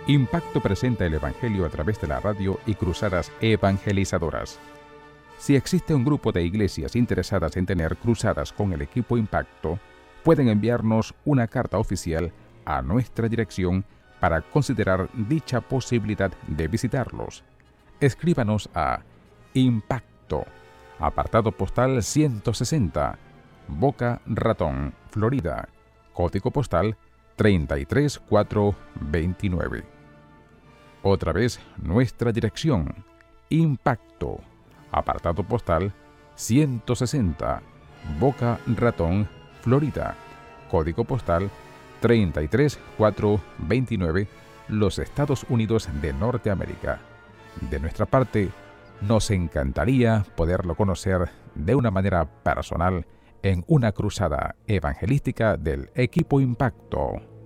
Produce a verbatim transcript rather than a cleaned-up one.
Impacto presenta el Evangelio a través de la radio y cruzadas evangelizadoras. Si existe un grupo de iglesias interesadas en tener cruzadas con el equipo Impacto, pueden enviarnos una carta oficial a nuestra dirección para considerar dicha posibilidad de visitarlos. Escríbanos a Impacto, apartado postal ciento sesenta, Boca Ratón, Florida, código postal treinta y tres mil cuatrocientos veintinueve. Otra vez, nuestra dirección: Impacto, apartado postal ciento sesenta, Boca Ratón, Florida, código postal treinta y tres mil cuatrocientos veintinueve, los Estados Unidos de Norteamérica. De nuestra parte, nos encantaría poderlo conocer de una manera personal en una cruzada evangelística del equipo Impacto.